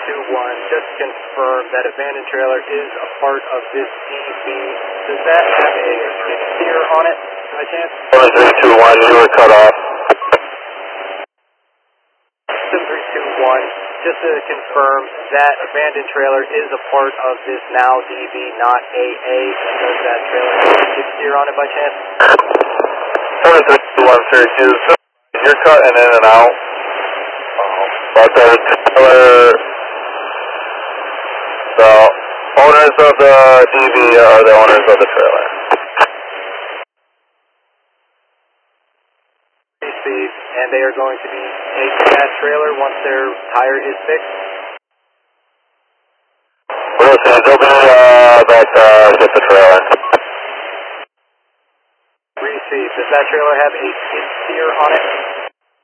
7321, just confirm that abandoned trailer is a part of this DB. Does that have a skid steer on it by chance? 7321, you were cut off. 7321, just to confirm that abandoned trailer is a part of this now DB, not AA. Does that trailer have a skid steer on it by chance? 7321, Syracuse, you're cutting in and out. But the trailer, the owners of the DB are the owners of the trailer. Receive, and they are going to be taking that trailer once their tire is fixed. We'll see, they'll be that get the trailer. Receive, does that trailer have a skid steer on it?